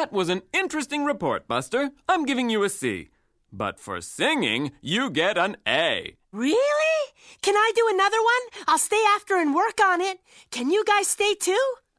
That was an interesting report, Buster. I'm giving you a C. But for singing, you get an A. Really? Can I do another one? I'll stay after and work on it. Can you guys stay too?